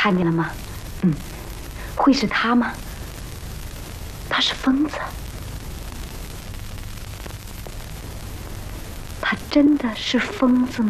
看见了吗？会是他吗？他是疯子。他真的是疯子吗？